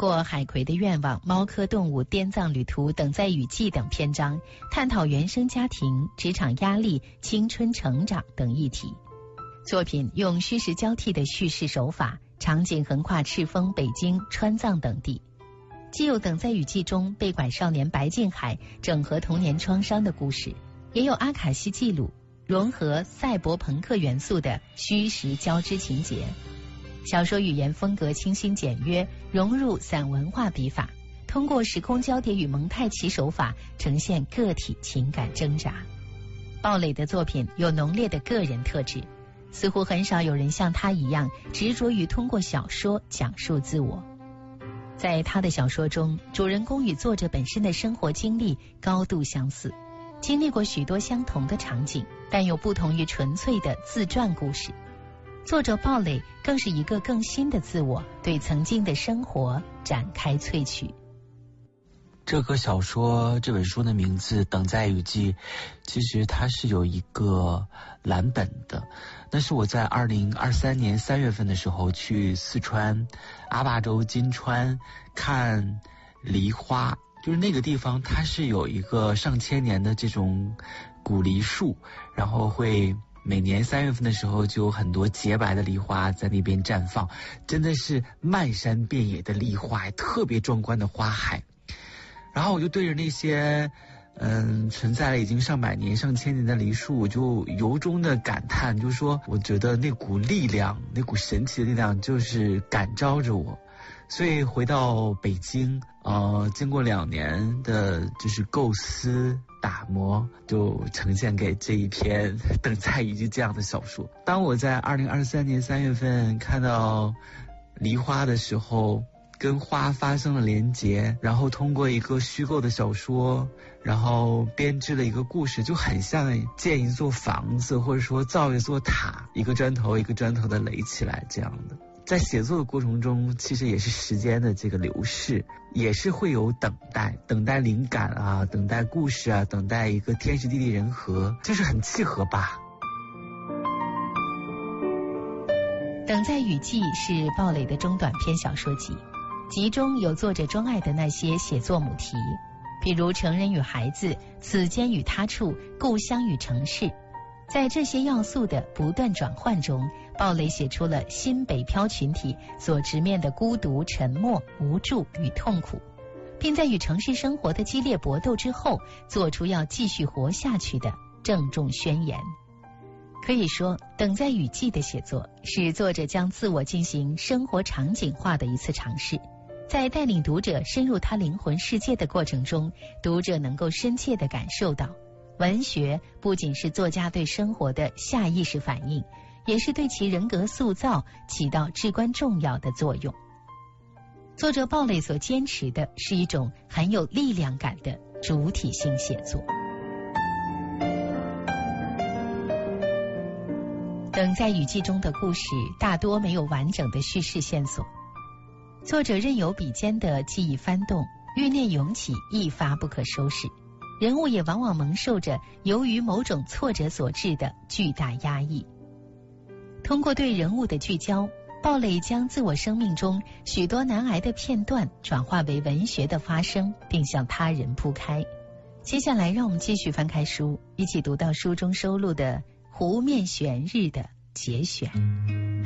过海葵的愿望、猫科动物、滇藏旅途、等在雨季等篇章，探讨原生家庭、职场压力、青春成长等议题。作品用虚实交替的叙事手法，场景横跨赤峰、北京、川藏等地，既有等在雨季中被拐少年白敬海整合童年创伤的故事，也有阿卡西记录融合赛博朋克元素的虚实交织情节。小说语言风格清新简约，融入散文化笔法，通过时空交叠与蒙太奇手法呈现个体情感挣扎。鲍蕾的作品有浓烈的个人特质，似乎很少有人像他一样执着于通过小说讲述自我。在他的小说中，主人公与作者本身的生活经历高度相似，经历过许多相同的场景，但又不同于纯粹的自传故事。作者鲍蕾更是一个更新的自我，对曾经的生活展开萃取。 这个小说这本书的名字《等在雨季》，其实它是有一个蓝本的，那是我在2023年3月份的时候去四川阿坝州金川看梨花，就是那个地方它是有一个上千年的这种古梨树，然后会每年3月份的时候就有很多洁白的梨花在那边绽放，真的是漫山遍野的梨花，特别壮观的花海。然后我就对着那些存在了已经上百年上千年的梨树，我就由衷的感叹，就是说我觉得那股力量，那股神奇的力量就是感召着我。所以回到北京经过2年的就是构思打磨，就呈现给这一篇《等在雨季》这样的小说。当我在2023年3月份看到梨花的时候，跟花发生了连结，然后通过一个虚构的小说，然后编织了一个故事，就很像建一座房子，或者说造一座塔，一个砖头一个砖头的垒起来这样的。在写作的过程中，其实也是时间的这个流逝，也是会有等待灵感啊，等待故事啊，等待一个天时地利人和，就是很契合吧。 等在雨季是鲍蕾的中短篇小说集，集中有作者钟爱的那些写作母题，比如成人与孩子、此间与他处、故乡与城市。在这些要素的不断转换中，鲍蕾写出了新北漂群体所直面的孤独、沉默、无助与痛苦，并在与城市生活的激烈搏斗之后，做出要继续活下去的郑重宣言。可以说，等在雨季的写作是作者将自我进行生活场景化的一次尝试。在带领读者深入他灵魂世界的过程中，读者能够深切地感受到，文学不仅是作家对生活的下意识反应，也是对其人格塑造起到至关重要的作用。作者鲍蕾所坚持的是一种很有力量感的主体性写作。等在雨季中的故事大多没有完整的叙事线索，作者任由笔尖的记忆翻动，欲念涌起，一发不可收拾。人物也往往蒙受着由于某种挫折所致的巨大压抑。通过对人物的聚焦，鲍蕾将自我生命中许多难挨的片段转化为文学的发生，并向他人铺开。接下来让我们继续翻开书，一起读到书中收录的《湖面悬日》的节选。